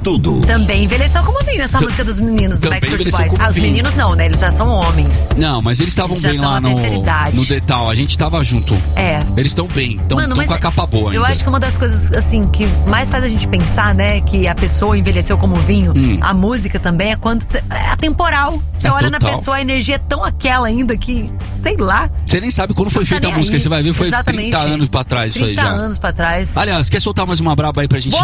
tudo. Também envelheceu como vinho essa música dos meninos do Backstreet Boys. Os meninos não, né? Eles já são homens. Não, mas eles estavam bem lá no Detal. A gente tava junto. Eles estão bem, estão com a capa boa ainda. Eu acho que uma das coisas, assim, que mais faz a gente pensar, né, que a pessoa envelheceu como vinho, a música também é quando é atemporal. Você olha na pessoa, a energia é tão aquela ainda que, sei lá. Você nem sabe quando foi feita a música, você vai ver, foi 30 anos pra trás isso aí já. 30 anos pra trás. Aliás, quer soltar mais uma braba aí pra gente